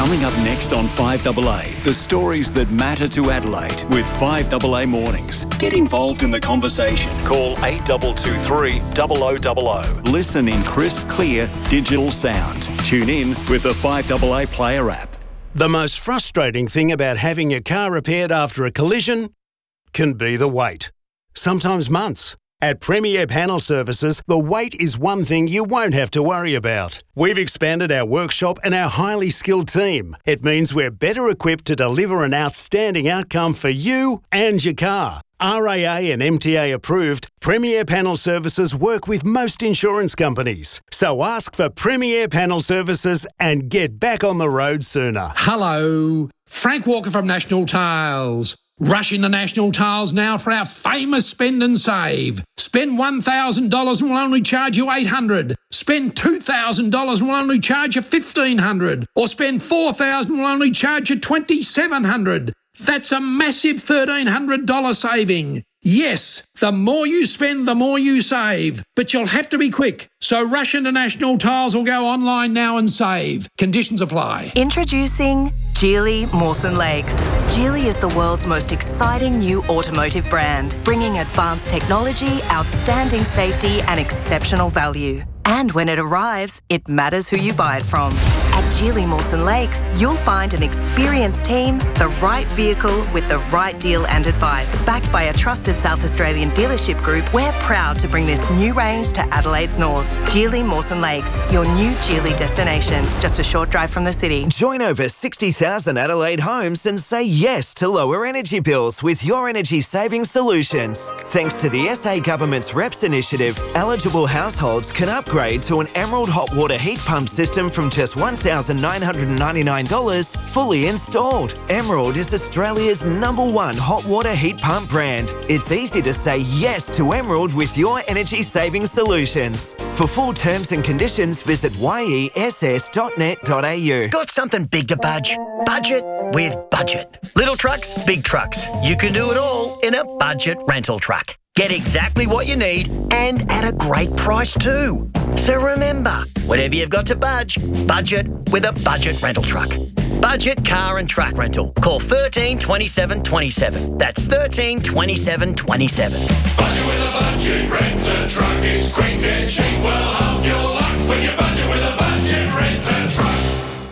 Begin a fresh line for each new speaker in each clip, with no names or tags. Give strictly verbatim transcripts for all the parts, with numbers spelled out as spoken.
Coming up next on five A A, the stories that matter to Adelaide with five A A Mornings. Get involved in the conversation. Call eight two two three, zero zero zero zero. Listen in crisp, clear, digital sound. Tune in with the five A A Player app.
The most frustrating thing about having your car repaired after a collision can be the wait. Sometimes months. At Premier Panel Services, the wait is one thing you won't have to worry about. We've expanded our workshop and our highly skilled team. It means we're better equipped to deliver an outstanding outcome for you and your car. R A A and M T A approved, Premier Panel Services work with most insurance companies. So ask for Premier Panel Services and get back on the road sooner.
Hello, Frank Walker from National Tiles. Rush into National Tiles now for our famous spend and save. Spend one thousand dollars and we'll only charge you eight hundred dollars. Spend two thousand dollars and we'll only charge you fifteen hundred dollars. Or spend four thousand dollars and we'll only charge you twenty-seven hundred dollars. That's a massive thirteen hundred dollars saving. Yes, the more you spend, the more you save. But you'll have to be quick. So rush into National Tiles or go online now and save. Conditions apply.
Introducing Geely Mawson Lakes. Geely is the world's most exciting new automotive brand, bringing advanced technology, outstanding safety and exceptional value. And when it arrives, it matters who you buy it from. At Geely Mawson Lakes, you'll find an experienced team, the right vehicle with the right deal and advice. Backed by a trusted South Australian dealership group, we're proud to bring this new range to Adelaide's north. Geely Mawson Lakes, your new Geely destination, just a short drive from the city.
Join over sixty thousand Adelaide homes and say yes to lower energy bills with your energy saving solutions. Thanks to the S A Government's R E P S initiative, eligible households can upgrade to an Emerald hot water heat pump system from just one thousand nine hundred ninety-nine dollars fully installed. Emerald is Australia's number one hot water heat pump brand. It's easy to say yes to Emerald with your energy saving solutions. For full terms and conditions, visit y e s s dot net dot a u.
Got something big to budge? Budget with Budget. Little trucks, big trucks. You can do it all in a budget rental truck. Get exactly what you need and at a great price too. So remember, whatever you've got to budge, budget with a budget rental truck. Budget car and truck rental. Call thirteen twenty-seven twenty-seven. That's thirteen twenty-seven twenty-seven.
Budget with a budget renter truck is quick and cheap. Well, half your luck when you budget with a budget renter truck.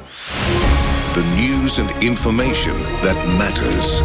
The news and information that matters.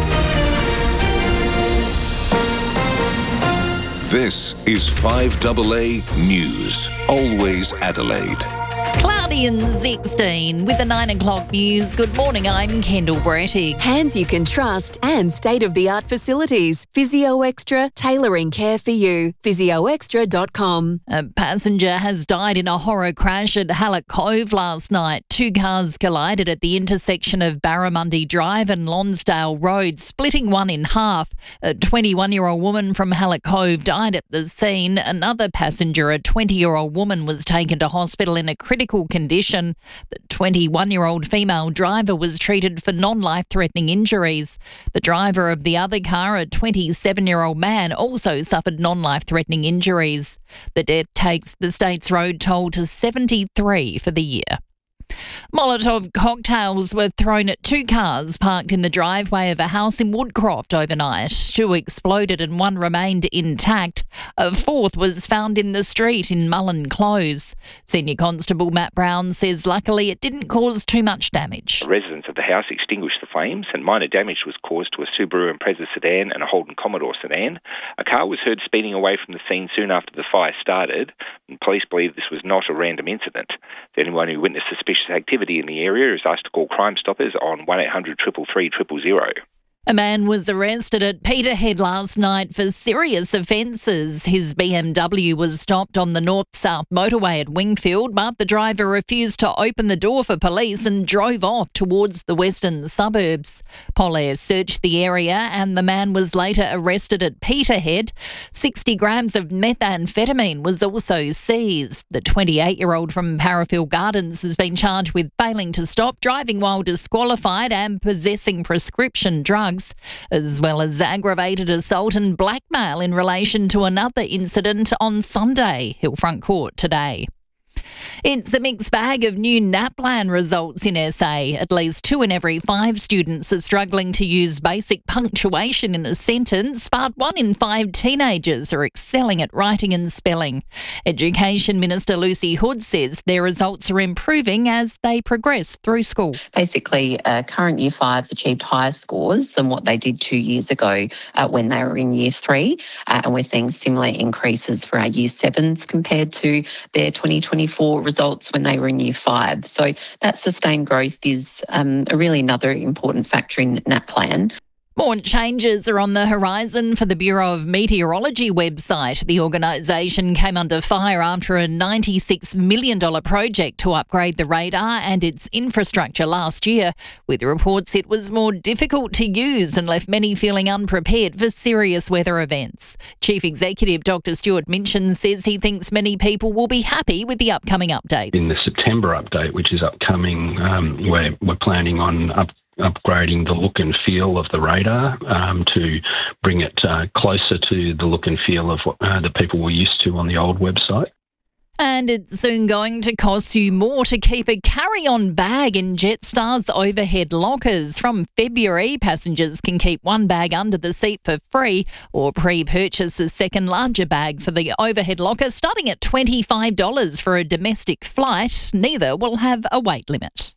This is five A A News. Always Adelaide.
Cloudy and sixteen with the nine o'clock news. Good morning, I'm Kendall Brettig.
Hands you can trust and state-of-the-art facilities. Physio Extra, tailoring care for you. physio extra dot com.
A passenger has died in a horror crash at Hallett Cove last night. Two cars collided at the intersection of Barramundi Drive and Lonsdale Road, splitting one in half. A twenty-one-year-old woman from Hallett Cove died at the scene. Another passenger, a twenty-year-old woman, was taken to hospital in a critical condition. The twenty-one-year-old female driver was treated for non-life-threatening injuries. The driver of the other car, a twenty-seven-year-old man, also suffered non-life-threatening injuries. The death takes the state's road toll to seventy-three for the year. Molotov cocktails were thrown at two cars parked in the driveway of a house in Woodcroft overnight. Two exploded and one remained intact. A fourth was found in the street in Mullen Close. Senior Constable Matt Brown says luckily it didn't cause too much damage.
Residents of the house extinguished the flames and minor damage was caused to a Subaru Impreza sedan and a Holden Commodore sedan. A car was heard speeding away from the scene soon after the fire started, and police believe this was not a random incident. Anyone who witnessed suspicious activity in the area is asked to call Crime Stoppers on one eight hundred three three three zero zero.
A man was arrested at Peterhead last night for serious offences. His B M W was stopped on the north-south motorway at Wingfield, but the driver refused to open the door for police and drove off towards the western suburbs. Police searched the area and the man was later arrested at Peterhead. sixty grams of methamphetamine was also seized. The twenty-eight-year-old from Parafield Gardens has been charged with failing to stop, driving while disqualified and possessing prescription drugs, as well as aggravated assault and blackmail in relation to another incident on Sunday, Hillfront Court today. It's a mixed bag of new NAPLAN results in S A. At least two in every five students are struggling to use basic punctuation in a sentence, but one in five teenagers are excelling at writing and spelling. Education Minister Lucy Hood says their results are improving as they progress through school.
Basically, uh, current Year fives achieved higher scores than what they did two years ago uh, when they were in Year three, uh, and we're seeing similar increases for our Year sevens compared to their twenty twenty-four results when they were in Year five. So that sustained growth is um, a really another important factor in NAPLAN.
More changes are on the horizon for the Bureau of Meteorology website. The organisation came under fire after a ninety-six million dollars project to upgrade the radar and its infrastructure last year, with reports it was more difficult to use and left many feeling unprepared for serious weather events. Chief Executive Doctor Stuart Minchin says he thinks many people will be happy with the upcoming updates.
In the September update, which is upcoming, um, we're, we're planning on up upgrading the look and feel of the radar um, to bring it uh, closer to the look and feel of what uh, the people were used to on the old website.
And it's soon going to cost you more to keep a carry-on bag in Jetstar's overhead lockers. From February, passengers can keep one bag under the seat for free or pre-purchase a second larger bag for the overhead locker, starting at twenty-five dollars for a domestic flight. Neither will have a weight limit.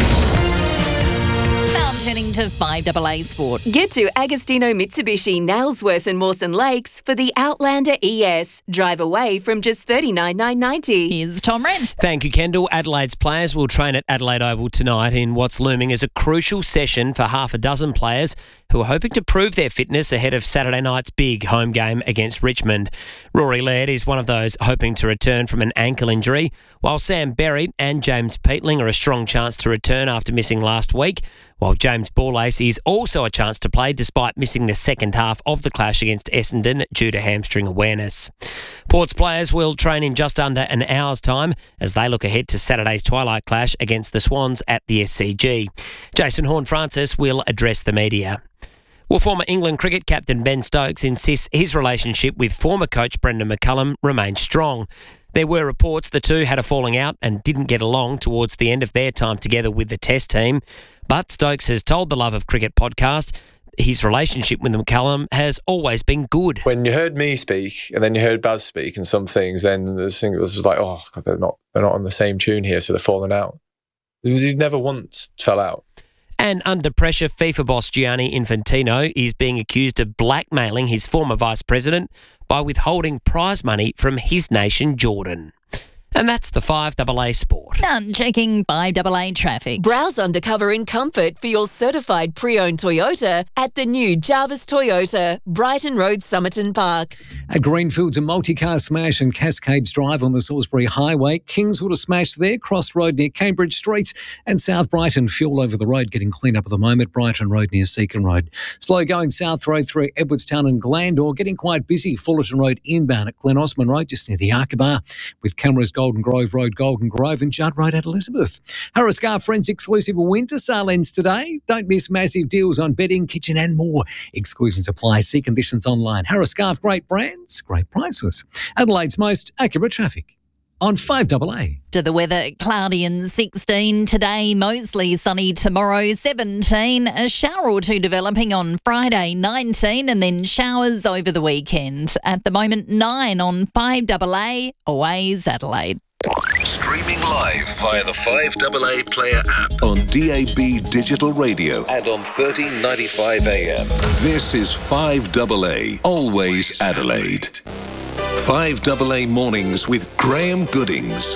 Now turning to five double A Sport.
Get to Agostino Mitsubishi, Nailsworth and Mawson Lakes for the Outlander E S. Drive away from just thirty-nine thousand nine hundred ninety dollars.
Here's Tom Wren.
Thank you, Kendall. Adelaide's players will train at Adelaide Oval tonight in what's looming as a crucial session for half a dozen players who are hoping to prove their fitness ahead of Saturday night's big home game against Richmond. Rory Laird is one of those hoping to return from an ankle injury, while Sam Berry and James Peatling are a strong chance to return after missing last week, while James Borlace is also a chance to play despite missing the second half of the clash against Essendon due to hamstring awareness. Port's players will train in just under an hour's time as they look ahead to Saturday's twilight clash against the Swans at the S C G. Jason Horne-Francis will address the media. Well, former England cricket captain Ben Stokes insists his relationship with former coach Brendan McCullum remains strong. There were reports the two had a falling out and didn't get along towards the end of their time together with the Test team. But Stokes has told the Love of Cricket podcast his relationship with McCullum has always been good.
When you heard me speak and then you heard Baz speak and some things, then the thing was like, oh, God, they're not they're not on the same tune here, so they're falling out. He never once fell out.
And under pressure, FIFA boss Gianni Infantino is being accused of blackmailing his former vice president by withholding prize money from his nation, Jordan. And that's the five double A Sport.
Done checking five double A traffic.
Browse undercover in comfort for your certified pre-owned Toyota at the new Jarvis Toyota, Brighton Road, Somerton Park.
At Greenfields, a multi-car smash on Cascades Drive on the Salisbury Highway. Kingswood, a smash there, Cross Road near Cambridge Street, and South Brighton, fuel over the road getting cleaned up at the moment, Brighton Road near Seacon Road. Slow going South Road through Edwardstown and Glandore, getting quite busy, Fullerton Road inbound at Glen Osmond Road, just near the Arkabar, with cameras Golden Grove Road, Golden Grove, and Judd Road at Elizabeth. Harriscar Friends exclusive winter sale ends today. Don't miss massive deals on bedding, kitchen and more. Exclusions apply. See conditions online. Harriscar, great brands, great prices. Adelaide's most accurate traffic on five double A.
To the weather, cloudy and sixteen today, mostly sunny tomorrow, seventeen, a shower or two developing on Friday, nineteen, and then showers over the weekend. At the moment, nine on five double A, always Adelaide.
Streaming live via the five double A Player app on D A B Digital Radio and on thirteen ninety-five A M. This is five double A, always Adelaide. five double A Mornings with Graham Goodings.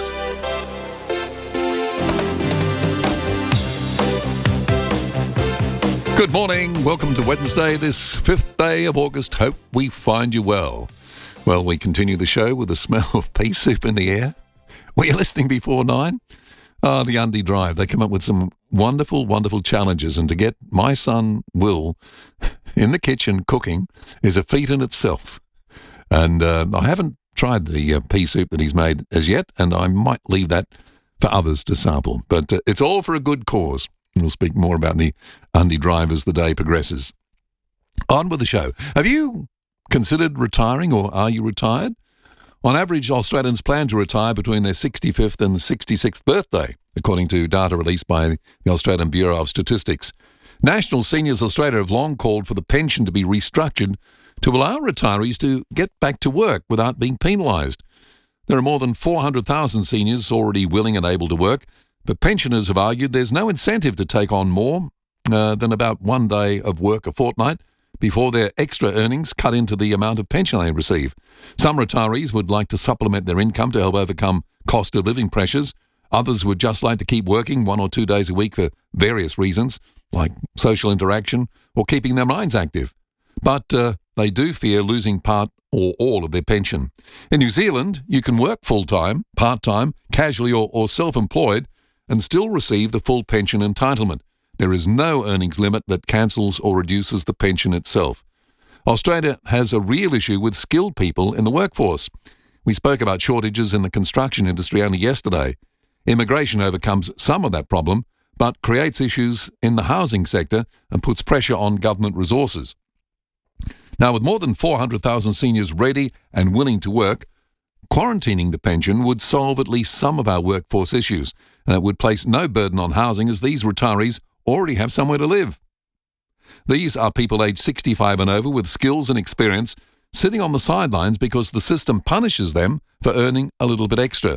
Good morning. Welcome to Wednesday, this fifth day of August. Hope we find you well. Well, we continue the show with the smell of pea soup in the air. Were you listening before nine? Ah, the Undy Drive. They come up with some wonderful, wonderful challenges. And to get my son, Will, in the kitchen cooking is a feat in itself. And uh, I haven't tried the uh, pea soup that he's made as yet, and I might leave that for others to sample. But uh, it's all for a good cause. We'll speak more about the Undy Drive as the day progresses. On with the show. Have you considered retiring, or are you retired? On average, Australians plan to retire between their sixty-fifth and sixty-sixth birthday, according to data released by the Australian Bureau of Statistics. National Seniors Australia have long called for the pension to be restructured to allow retirees to get back to work without being penalised. There are more than four hundred thousand seniors already willing and able to work, but pensioners have argued there's no incentive to take on more uh, than about one day of work a fortnight before their extra earnings cut into the amount of pension they receive. Some retirees would like to supplement their income to help overcome cost of living pressures. Others would just like to keep working one or two days a week for various reasons, like social interaction or keeping their minds active. But uh, they do fear losing part or all of their pension. In New Zealand, you can work full-time, part-time, casually or, or self-employed and still receive the full pension entitlement. There is no earnings limit that cancels or reduces the pension itself. Australia has a real issue with skilled people in the workforce. We spoke about shortages in the construction industry only yesterday. Immigration overcomes some of that problem, but creates issues in the housing sector and puts pressure on government resources. Now, with more than four hundred thousand seniors ready and willing to work, quarantining the pension would solve at least some of our workforce issues, and it would place no burden on housing as these retirees already have somewhere to live. These are people aged sixty-five and over with skills and experience sitting on the sidelines because the system punishes them for earning a little bit extra.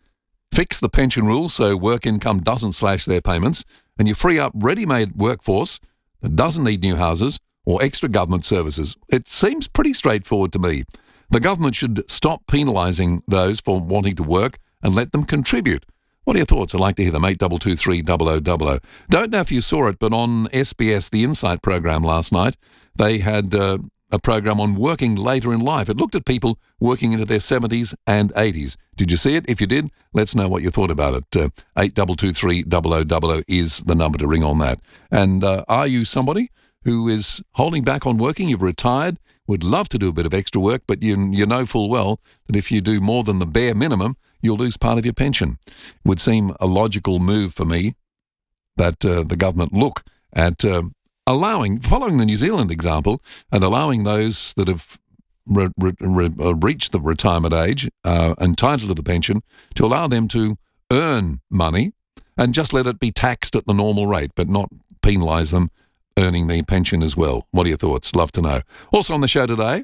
Fix the pension rules so work income doesn't slash their payments, and you free up ready-made workforce that doesn't need new houses or extra government services. It seems pretty straightforward to me. The government should stop penalising those for wanting to work and let them contribute. What are your thoughts? I'd like to hear them. eight two two three, double oh double oh. Don't know if you saw it, but on S B S, the Insight program last night, they had uh, a program on working later in life. It looked at people working into their seventies and eighties. Did you see it? If you did, let's know what you thought about it. Uh, eight two two three, double oh double oh is the number to ring on that. And uh, are you somebody who is holding back on working? You've retired, would love to do a bit of extra work, but you, you know full well that if you do more than the bare minimum, you'll lose part of your pension. It would seem a logical move for me that uh, the government look at uh, allowing, following the New Zealand example, and allowing those that have re- re- re- reached the retirement age, uh, entitled to the pension, to allow them to earn money and just let it be taxed at the normal rate, but not penalise them earning their pension as well. What are your thoughts? Love to know. Also on the show today,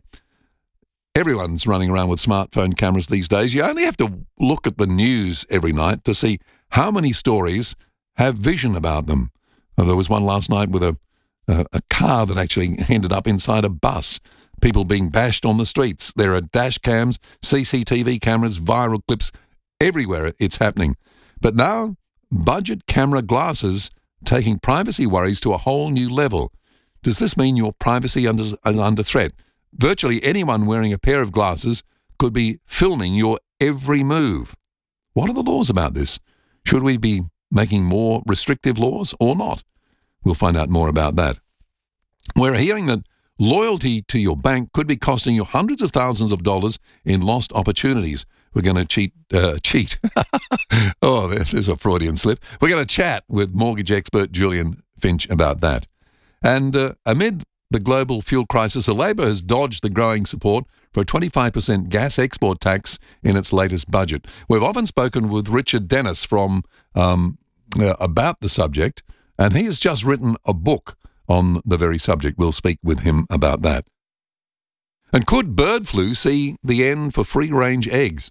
everyone's running around with smartphone cameras these days. You only have to look at the news every night to see how many stories have vision about them. Uh, there was one last night with a, a, a car that actually ended up inside a bus. People being bashed on the streets. There are dash cams, C C T V cameras, viral clips. Everywhere it's happening. But now, budget camera glasses taking privacy worries to a whole new level. Does this mean your privacy under, is under threat? Virtually anyone wearing a pair of glasses could be filming your every move. What are the laws about this? Should we be making more restrictive laws or not? We'll find out more about that. We're hearing that loyalty to your bank could be costing you hundreds of thousands of dollars in lost opportunities. We're going to cheat. Uh, cheat. oh, there's a Freudian slip. We're going to chat with mortgage expert Julian Finch about that. And uh, amid the global fuel crisis, Labor has dodged the growing support for a twenty-five percent gas export tax in its latest budget. We've often spoken with Richard Dennis from um, uh, about the subject, and he has just written a book on the very subject. We'll speak with him about that. And could bird flu see the end for free-range eggs?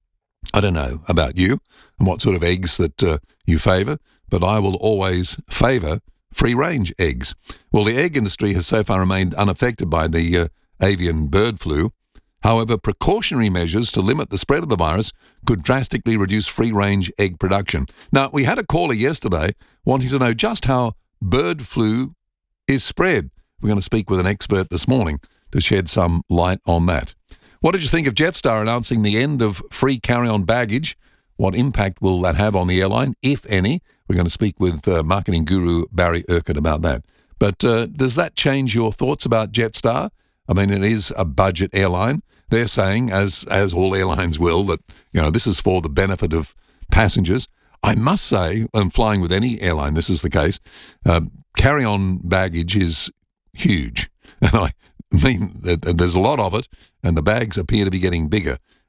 I don't know about you and what sort of eggs that uh, you favour, but I will always favour free-range eggs. Well, the egg industry has so far remained unaffected by the uh, avian bird flu. However, precautionary measures to limit the spread of the virus could drastically reduce free-range egg production. Now, we had a caller yesterday wanting to know just how bird flu is spread. We're going to speak with an expert this morning to shed some light on that. What did you think of Jetstar announcing the end of free carry-on baggage? What impact will that have on the airline, if any? We're going to speak with uh, marketing guru Barry Urquhart about that. But uh, does that change your thoughts about Jetstar? I mean, it is a budget airline. They're saying, as as all airlines will, that you know this is for the benefit of passengers. I must say, and flying with any airline, this is the case, uh, carry-on baggage is huge. And I mean, there's a lot of it, and the bags appear to be getting bigger.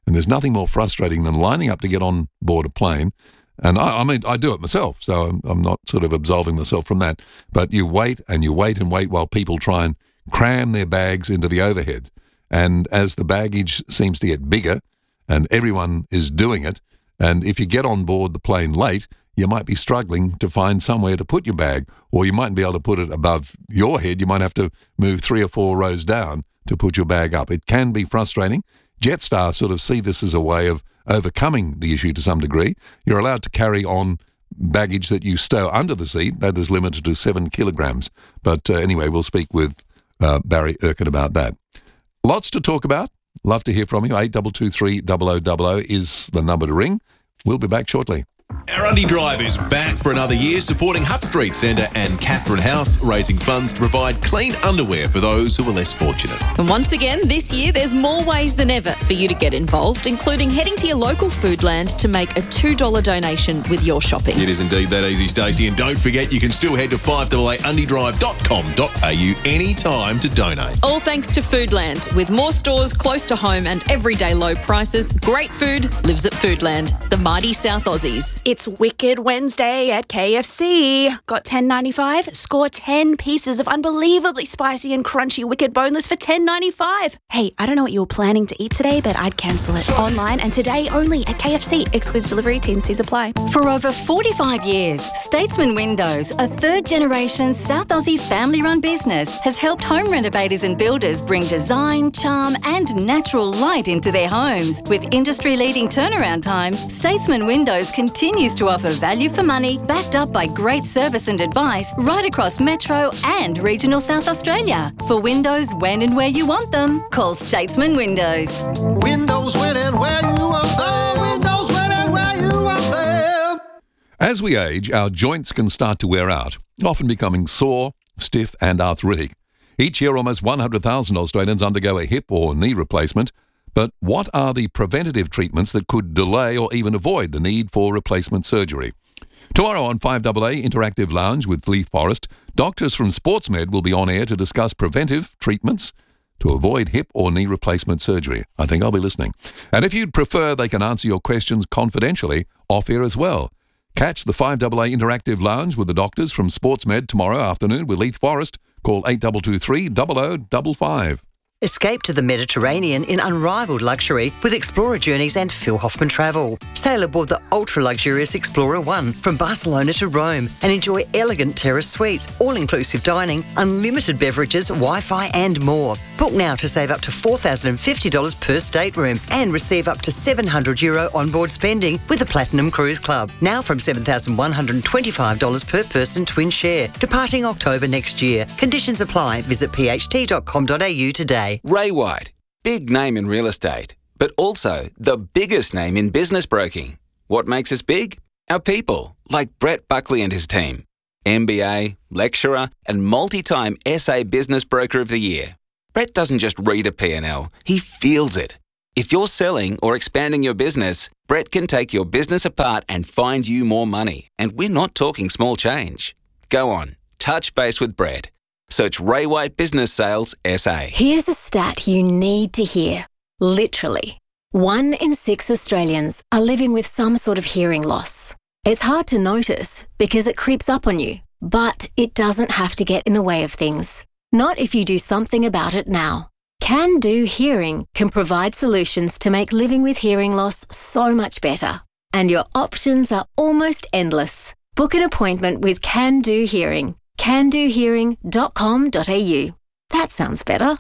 And there's nothing more frustrating than lining up to get on board a plane. And I, I mean, I do it myself, so I'm, I'm not sort of absolving myself from that. But you wait and you wait and wait while people try and cram their bags into the overhead. And as the baggage seems to get bigger and everyone is doing it, and if you get on board the plane late, you might be struggling to find somewhere to put your bag, or you mightn't be able to put it above your head. You might have to move three or four rows down to put your bag up. It can be frustrating. Jetstar sort of see this as a way of overcoming the issue to some degree. You're allowed to carry on baggage that you stow under the seat. That is limited to seven kilograms. But uh, anyway, we'll speak with uh, Barry Erkin about that. Lots to talk about. Love to hear from you. eight two two three, double oh double oh is the number to ring. We'll be back shortly.
Arundi Drive is back for another year, supporting Hutt Street Centre and Catherine House, raising funds to provide clean underwear for those who are less fortunate.
And once again, this year, there's more ways than ever for you to get involved, including heading to your local Foodland to make a two dollars donation with your shopping.
It is indeed that easy, Stacey. And don't forget, you can still head to five A A undy drive dot com dot a u anytime to donate.
All thanks to Foodland. With more stores close to home and everyday low prices, great food lives at Foodland, the mighty South Aussies.
It's Wicked Wednesday at K F C. Got ten ninety-five? Score ten pieces of unbelievably spicy and crunchy Wicked Boneless for ten ninety-five. Hey, I don't know what you were planning to eat today, but I'd cancel it. Online and today only at K F C. Excludes delivery. T and C's apply.
For over forty-five years, Statesman Windows, a third-generation South Aussie family-run business, has helped home renovators and builders bring design, charm and natural light into their homes. With industry-leading turnaround times, Statesman Windows continues to offer value for money, backed up by great service and advice right across Metro and regional South Australia. For windows when and where you want them, call Statesman Windows.
Windows when and where you want them. Windows when and where you want them.
As we age, our joints can start to wear out, often becoming sore, stiff and arthritic. Each year, almost one hundred thousand Australians undergo a hip or knee replacement. But what are the preventative treatments that could delay or even avoid the need for replacement surgery? Tomorrow on five A A Interactive Lounge with Leith Forrest, doctors from SportsMed will be on air to discuss preventive treatments to avoid hip or knee replacement surgery. I think I'll be listening. And if you'd prefer, they can answer your questions confidentially off air as well. Catch the five A A Interactive Lounge with the doctors from SportsMed tomorrow afternoon with Leith Forrest. Call eight two two three, double oh double five.
Escape to the Mediterranean in unrivaled luxury with Explorer Journeys and Phil Hoffman Travel. Sail aboard the ultra-luxurious Explorer One from Barcelona to Rome and enjoy elegant terrace suites, all-inclusive dining, unlimited beverages, Wi-Fi and more. Book now to save up to four thousand fifty dollars per stateroom and receive up to seven hundred euro onboard spending with the Platinum Cruise Club. Now from seven thousand one hundred twenty-five dollars per person twin share. Departing October next year. Conditions apply. Visit p h t dot com dot a u today.
Ray White, big name in real estate, but also the biggest name in business broking. What makes us big? Our people, like Brett Buckley and his team. M B A, lecturer, and multi-time S A Business Broker of the Year. Brett doesn't just read a P and L, he feels it. If you're selling or expanding your business, Brett can take your business apart and find you more money. And we're not talking small change. Go on, touch base with Brett. Search Ray White Business Sales S A.
Here's a stat you need to hear. Literally, one in six Australians are living with some sort of hearing loss. It's hard to notice because it creeps up on you, but it doesn't have to get in the way of things. Not if you do something about it now. Can Do Hearing can provide solutions to make living with hearing loss so much better. And your options are almost endless. Book an appointment with Can Do Hearing. can do hearing dot com dot a u. That sounds better.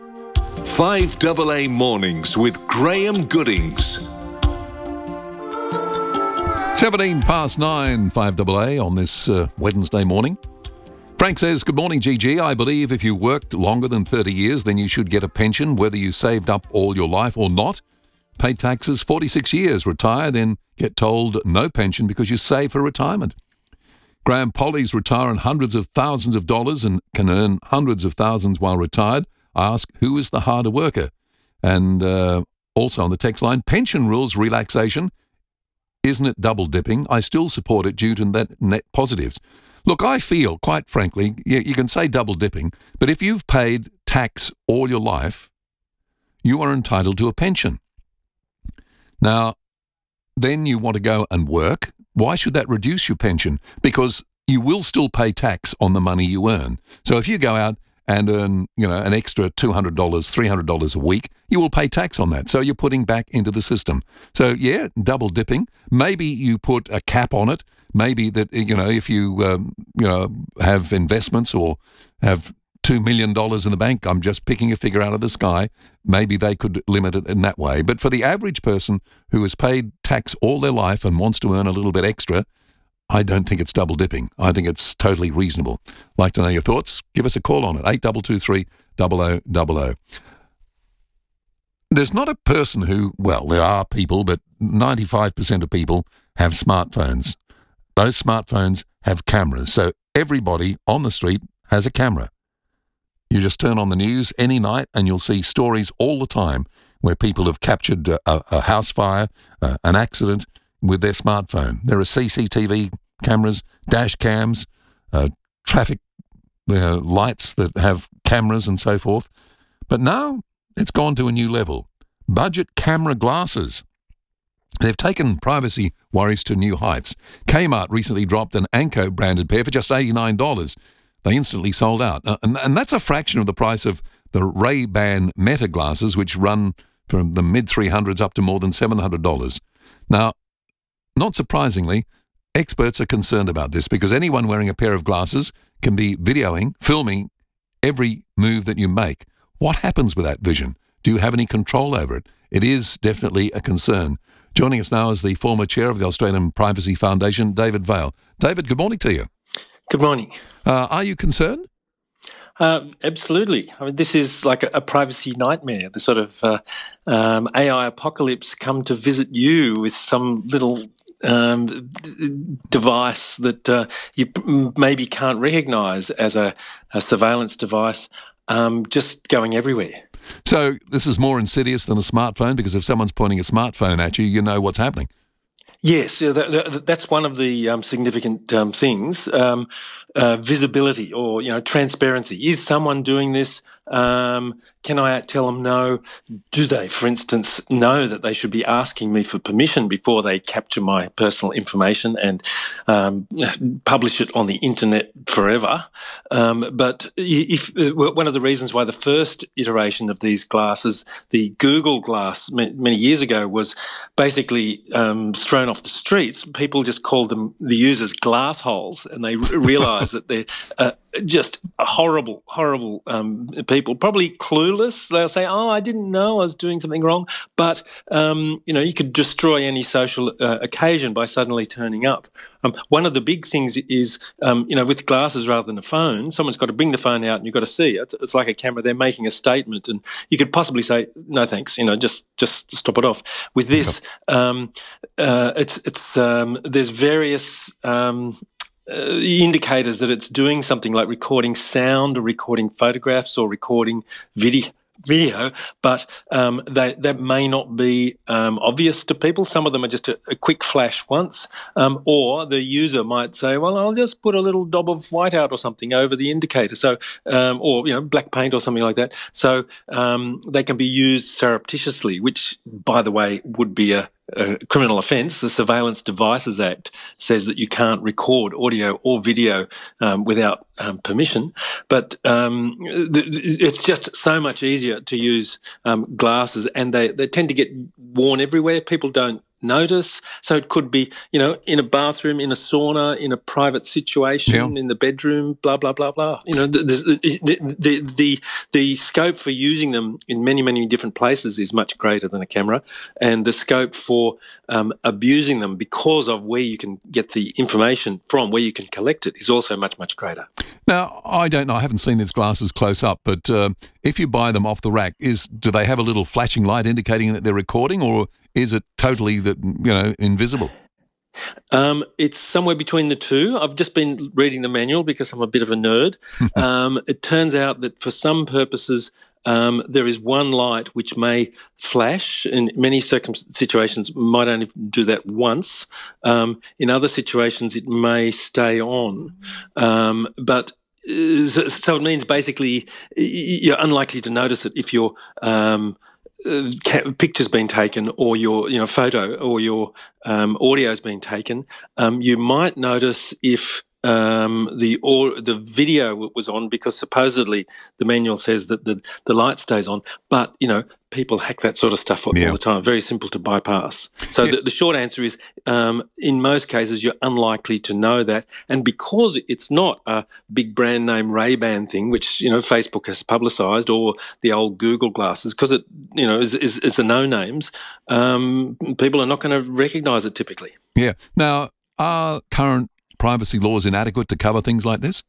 five A A Mornings with Graham Goodings.
seventeen past nine, five A A on this uh, Wednesday morning. Frank says, good morning, G G. I believe if you worked longer than thirty years, then you should get a pension, whether you saved up all your life or not. Pay taxes forty-six years, retire, then get told no pension because you save for retirement. Graham Polly's retire on hundreds of thousands of dollars and can earn hundreds of thousands while retired. I ask, who is the harder worker? And uh, also on the text line, pension rules relaxation. Isn't it double dipping? I still support it due to net, net positives. Look, I feel, quite frankly, you, you can say double dipping, but if you've paid tax all your life, you are entitled to a pension. Now, then you want to go and work. Why should that reduce your pension? Because you will still pay tax on the money you earn. So if you go out and earn, you know, an extra two hundred dollars, three hundred dollars a week, you will pay tax on that. So you're putting back into the system. So, yeah, double dipping. Maybe you put a cap on it. Maybe that, you know, if you, um, you know, have investments or have two million dollars in the bank, I'm just picking a figure out of the sky, maybe they could limit it in that way. But for the average person who has paid tax all their life and wants to earn a little bit extra, I don't think it's double dipping. I think it's totally reasonable. Like to know your thoughts? Give us a call on it, eight two two three, zero zero zero zero. There's not a person who, well, there are people, but ninety-five percent of people have smartphones. Those smartphones have cameras, so everybody on the street has a camera. You just turn on the news any night and you'll see stories all the time where people have captured a, a house fire, uh, an accident, with their smartphone. There are C C T V cameras, dash cams, uh, traffic uh, lights that have cameras and so forth. But now it's gone to a new level. Budget camera glasses. They've taken privacy worries to new heights. Kmart recently dropped an Anko branded pair for just eighty-nine dollars. They instantly sold out. Uh, and, and that's a fraction of the price of the Ray-Ban Meta glasses, which run from the mid three hundreds up to more than seven hundred dollars. Now, not surprisingly, experts are concerned about this because anyone wearing a pair of glasses can be videoing, filming every move that you make. What happens with that vision? Do you have any control over it? It is definitely a concern. Joining us now is the former chair of the Australian Privacy Foundation, David Vaile. David, good morning to you.
Good morning.
Uh, are you concerned?
Uh, absolutely. I mean, this is like a, a privacy nightmare, the sort of uh, um, A I apocalypse come to visit you with some little um, d- device that uh, you p- maybe can't recognise as a, a surveillance device, um, just going everywhere.
So this is more insidious than a smartphone because if someone's pointing a smartphone at you, you know what's happening.
Yes, yeah, that, that, that's one of the um, significant um, things. Um, uh, visibility or, you know, transparency. Is someone doing this? Um, can I tell them no? Do they, for instance, know that they should be asking me for permission before they capture my personal information and um, publish it on the internet forever? Um, but if one of the reasons why the first iteration of these glasses, the Google Glass, many years ago, was basically um, thrown off the streets, people just called them, the users, glass holes, and they realised that they're uh, just horrible, horrible um, people, probably clueless. They'll say, oh, I didn't know I was doing something wrong. But, um, you know, you could destroy any social uh, occasion by suddenly turning up. Um, one of the big things is, um, you know, with glasses rather than a phone, someone's got to bring the phone out and you've got to see it. It's like a camera. They're making a statement and you could possibly say, no, thanks, you know, just just stop it off. With this, um, uh, it's, it's um, there's various um, uh, indicators that it's doing something like recording sound or recording photographs or recording video. video, but um, they, that may not be um, obvious to people. Some of them are just a, a quick flash once, um, or the user might say, well, I'll just put a little daub of whiteout or something over the indicator, so um, or, you know, black paint or something like that. So um, they can be used surreptitiously, which, by the way, would be a a criminal offence. The Surveillance Devices Act says that you can't record audio or video um, without um, permission. But um, th- it's just so much easier to use um, glasses, and they, they tend to get worn everywhere. People don't notice. So it could be, you know, in a bathroom, in a sauna, in a private situation, yeah. in the bedroom, blah, blah, blah, blah. You know, the the, the the the scope for using them in many, many different places is much greater than a camera. And the scope for um, abusing them because of where you can get the information from, where you can collect it, is also much, much greater.
Now, I don't know, I haven't seen these glasses close up, but uh, if you buy them off the rack, is do they have a little flashing light indicating that they're recording, or is it totally, that you know, invisible?
Um, it's somewhere between the two. I've just been reading the manual because I'm a bit of a nerd. um, it turns out that for some purposes, um, there is one light which may flash. In many circum- situations, might only do that once. Um, in other situations, it may stay on. Um, but So it means basically you're unlikely to notice it if you're um, uh, ca- picture's been taken, or your you know photo or your um, audio's been taken, um, you might notice if um, the or the video was on, because supposedly the manual says that the the light stays on, but you know people hack that sort of stuff all,
Yeah.
all the time. Very simple to bypass. So
Yeah.
the, the short answer is, um, in most cases, you're unlikely to know that, and because it's not a big brand name Ray-Ban thing, which you know Facebook has publicised, or the old Google glasses, because it you know is is, is the no names. Um, people are not going to recognise it typically.
Yeah. Now, are current privacy laws inadequate to cover things like this?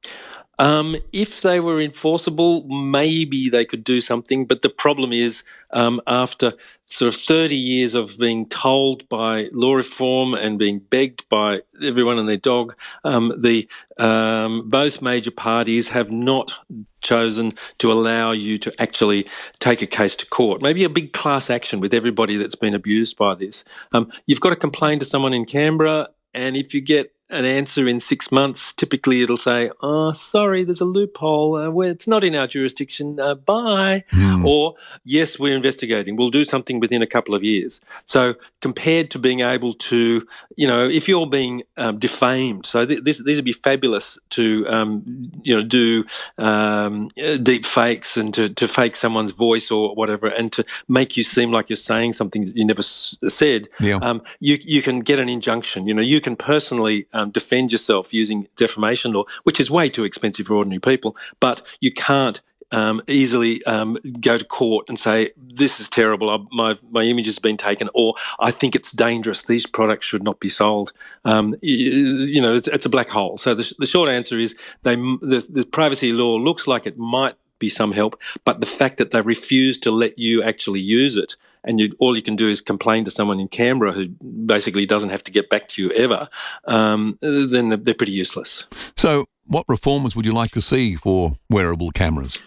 Um, if they were enforceable, maybe they could do something. But the problem is, um, after sort of thirty years of being told by law reform and being begged by everyone and their dog, um, the um, both major parties have not chosen to allow you to actually take a case to court. Maybe a big class action with everybody that's been abused by this. Um, you've got to complain to someone in Canberra, and if you get an answer in six months, typically it'll say, oh, sorry, there's a loophole. Uh, where it's not in our jurisdiction. Uh, bye.
Mm.
Or, yes, we're investigating. We'll do something within a couple of years. So compared to being able to, you know, if you're being um, defamed, so th- this, these would be fabulous to, um, you know, do um, deep fakes and to, to fake someone's voice or whatever, and to make you seem like you're saying something that you never s- said.
Yeah.
Um, you, you can get an injunction. You know, you can personally Um, defend yourself using defamation law, which is way too expensive for ordinary people, but you can't um, easily um, go to court and say, this is terrible, I, my, my image has been taken, or I think it's dangerous, these products should not be sold. Um, you, you know, it's, it's a black hole. So the, the short answer is they, the, the privacy law looks like it might be some help, but the fact that they refuse to let you actually use it, and you, all you can do is complain to someone in Canberra who basically doesn't have to get back to you ever, um, then they're, they're pretty useless.
So what reforms would you like to see for wearable cameras?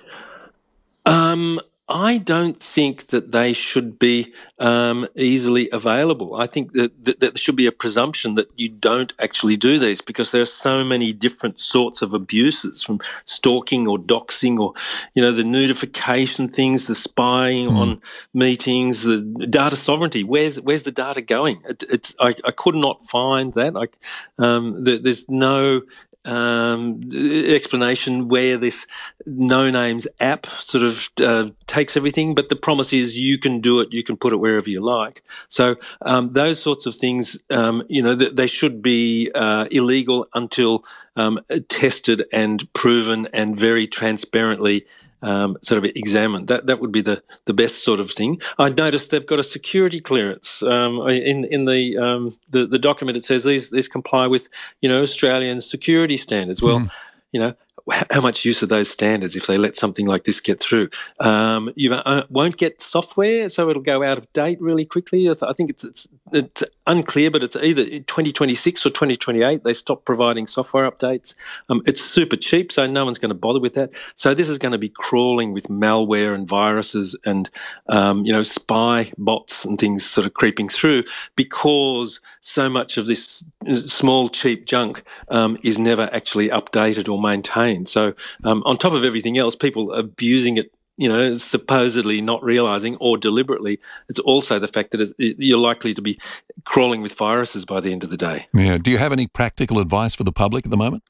Um, I don't think that they should be um, easily available. I think that, that, that there should be a presumption that you don't actually do these, because there are so many different sorts of abuses, from stalking or doxing, or, you know, the notification things, the spying mm. on meetings, the data sovereignty. Where's where's the data going? It, it's I, I could not find that. I, um, there, there's no um, explanation where this No Names app sort of uh, takes everything, but the promise is you can do it, you can put it wherever you like. So um, those sorts of things, um, you know, th- they should be uh, illegal until um, tested and proven and very transparently Um, sort of examined. That that would be the, the best sort of thing. I noticed they've got a security clearance um, in in the, um, the the document. It says these these comply with, you know, Australian security standards. Well, mm. you know, how much use of those standards if they let something like this get through? Um, you won't get software, so it'll go out of date really quickly. I think it's it's it's unclear, but it's either twenty twenty-six or twenty twenty-eight. They stop providing software updates. Um, it's super cheap, so no one's going to bother with that. So this is going to be crawling with malware and viruses and um, you know, spy bots and things sort of creeping through, because so much of this small cheap junk um, is never actually updated or maintained. So um, on top of everything else, people abusing it, you know, supposedly not realising, or deliberately. It's also the fact that it's, it, you're likely to be crawling with viruses by the end of the day.
Yeah. Do you have any practical advice for the public at the moment?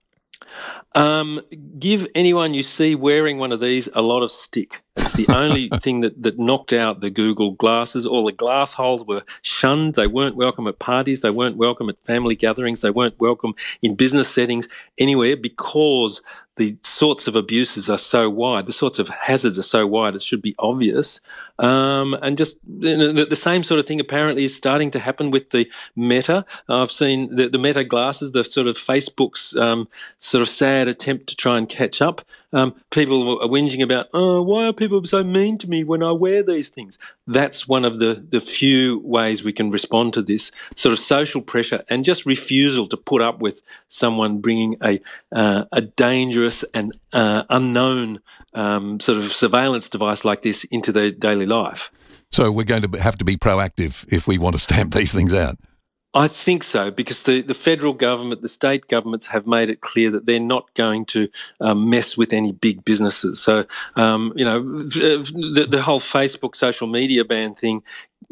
Um, give anyone you see wearing one of these a lot of stick. It's the only thing that, that knocked out the Google glasses. All the glass holes were shunned. They weren't welcome at parties. They weren't welcome at family gatherings. They weren't welcome in business settings, anywhere, because the sorts of abuses are so wide, the sorts of hazards are so wide, it should be obvious. Um, and just you know, the, the same sort of thing apparently is starting to happen with the Meta. I've seen the, the Meta glasses, the sort of Facebook's um, sort of sad attempt to try and catch up. Um, people are whinging about, oh, why are people so mean to me when I wear these things? That's one of the, the few ways we can respond to this sort of social pressure and just refusal to put up with someone bringing a uh, a dangerous and uh, unknown um, sort of surveillance device like this into their daily life.
So we're going to have to be proactive if we want to stamp these things out.
I think so, because the, the federal government, the state governments have made it clear that they're not going to um, mess with any big businesses. So, um, you know, the, the whole Facebook social media ban thing,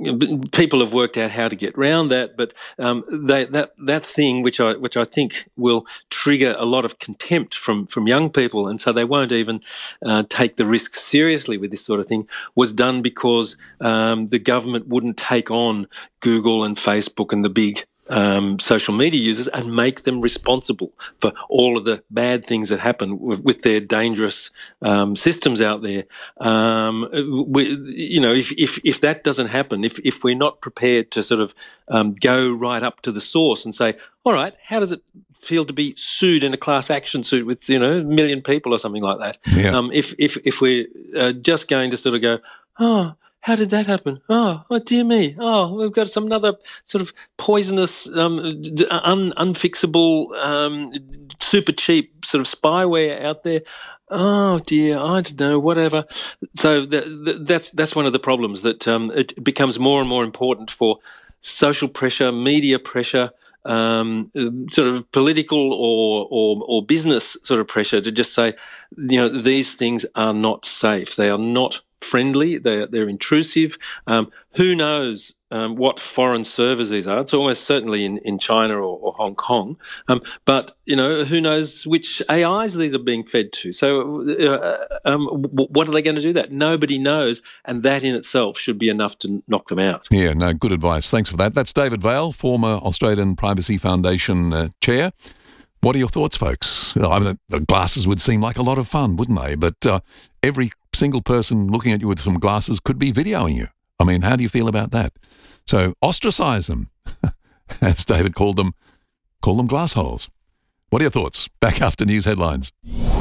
people have worked out how to get around that, but um, they, that that thing, which I which I think will trigger a lot of contempt from from young people, and so they won't even uh, take the risk seriously with this sort of thing, was done because um, the government wouldn't take on Google and Facebook and the big Um, social media users and make them responsible for all of the bad things that happen with, with their dangerous um, systems out there. Um, we, you know, if, if if that doesn't happen, if if we're not prepared to sort of um, go right up to the source and say, all right, how does it feel to be sued in a class action suit with, you know, a million people or something like that?
Yeah.
Um, if if if we're uh, just going to sort of go, oh, how did that happen? Oh, oh dear me. Oh, we've got some other sort of poisonous, um, un, unfixable, um, super cheap sort of spyware out there. Oh dear, I don't know, whatever. So the, the, that's that's one of the problems, that um, it becomes more and more important for social pressure, media pressure, um, sort of political or, or or business sort of pressure to just say, you know, these things are not safe. They are not friendly. They're, they're intrusive. Um, who knows um, what foreign servers these are? It's almost certainly in, in China or, or Hong Kong. Um, but, you know, who knows which A Is these are being fed to? So uh, um, what are they going to do that? Nobody knows, and that in itself should be enough to knock them out.
Yeah, no, good advice. Thanks for that. That's David Vale, former Australian Privacy Foundation uh, chair. What are your thoughts, folks? I mean, the glasses would seem like a lot of fun, wouldn't they? But uh, every single person looking at you with some glasses could be videoing you. I mean, how do you feel about that? So ostracize them, as David called them, call them glass holes. What are your thoughts? Back after news headlines.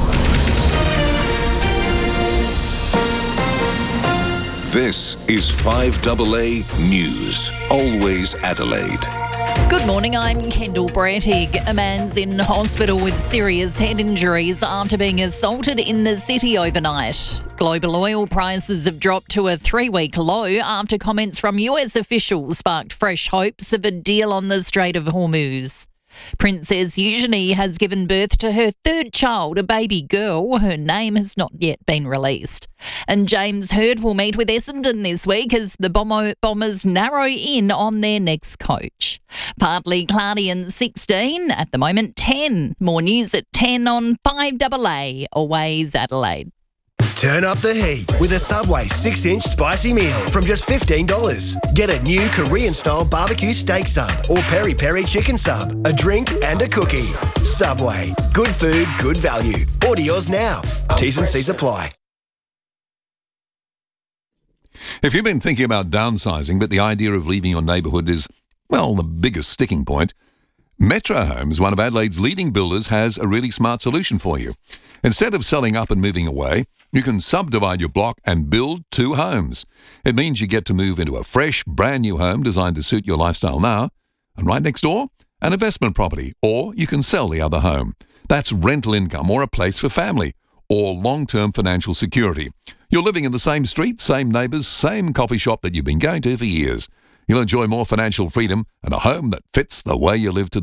This is five A A News, always Adelaide.
Good morning, I'm Kendall Brattig. A man's in hospital with serious head injuries after being assaulted in the city overnight. Global oil prices have dropped to a three-week low after comments from U S officials sparked fresh hopes of a deal on the Strait of Hormuz. Princess Eugenie has given birth to her third child, a baby girl. Her name has not yet been released. And James Hird will meet with Essendon this week as the Bombers narrow in on their next coach. Partly cloudy and sixteen, at the moment ten. More news at ten on five A A, always Adelaide.
Turn up the heat with a Subway six inch spicy meal from just fifteen dollars. Get a new Korean-style barbecue steak sub or peri-peri chicken sub, a drink and a cookie. Subway. Good food, good value. Order yours now. T's and C's apply.
If you've been thinking about downsizing, but the idea of leaving your neighbourhood is, well, the biggest sticking point, Metro Homes, one of Adelaide's leading builders, has a really smart solution for you. Instead of selling up and moving away, you can subdivide your block and build two homes. It means you get to move into a fresh, brand new home designed to suit your lifestyle now, and right next door, an investment property, or you can sell the other home. That's rental income or a place for family, or long-term financial security. You're living in the same street, same neighbours, same coffee shop that you've been going to for years. You'll enjoy more financial freedom and a home that fits the way you live today.